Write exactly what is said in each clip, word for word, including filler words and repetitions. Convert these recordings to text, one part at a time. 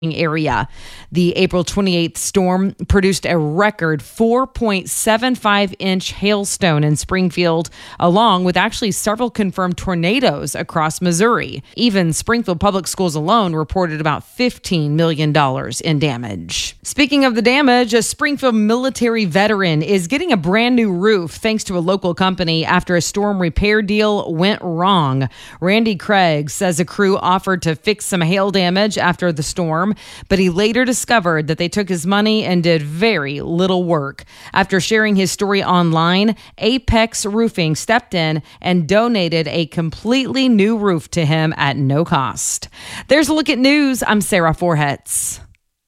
area. The April twenty-eighth storm produced a record four point seven five inch hailstone in Springfield, along with actually several confirmed tornadoes across Missouri. Even Springfield Public Schools alone reported about fifteen million dollars in damage. Speaking of the damage, a Springfield military veteran is getting a brand new roof thanks to a local company after a storm repair deal went wrong. Randy Craig says a crew offered to fix some hail damage after the storm, but he later discovered that they took his money and did very little work. After sharing his story online, Apex Roofing stepped in and donated a completely new roof to him at no cost. There's a look at news. I'm Sarah Forhetz.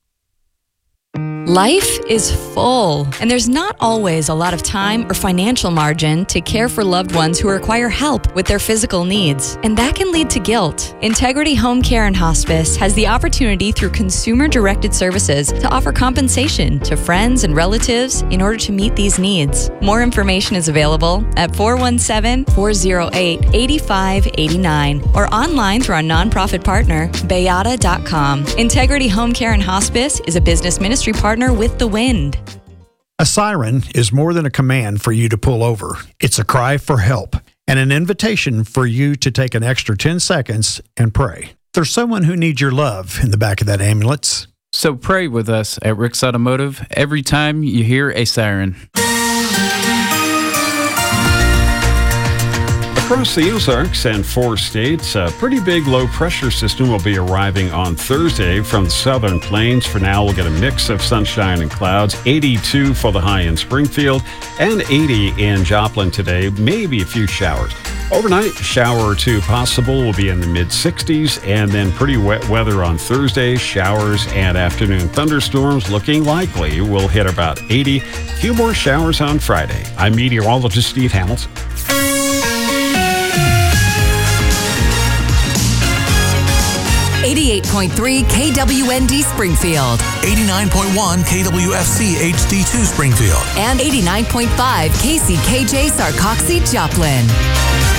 Life is full, and there's not always a lot of time or financial margin to care for loved ones who require help with their physical needs, and that can lead to guilt. Integrity Home Care and Hospice has the opportunity through consumer-directed services to offer compensation to friends and relatives in order to meet these needs. More information is available at four one seven, four oh eight, eight five eight nine or online through our nonprofit partner, bayada dot com. Integrity Home Care and Hospice is a business ministry partner with the wind. A siren is more than a command for you to pull over. It's a cry for help and an invitation for you to take an extra ten seconds and pray. There's someone who needs your love in the back of that ambulance. So pray with us at Rick's Automotive every time you hear a siren. Across the Ozarks and four states, a pretty big low-pressure system will be arriving on Thursday from the southern plains. For now, we'll get a mix of sunshine and clouds. eighty-two for the high in Springfield and eighty in Joplin today. Maybe a few showers. Overnight, shower or two possible. Will be in the mid-sixties, and then pretty wet weather on Thursday. Showers and afternoon thunderstorms looking likely. We'll hit about eighty. A few more showers on Friday. I'm meteorologist Steve Hamilton. eighty-eight point three K W N D Springfield. eighty-nine point one K W F C H D two Springfield. And eighty-nine point five K C K J Sarcoxie Joplin.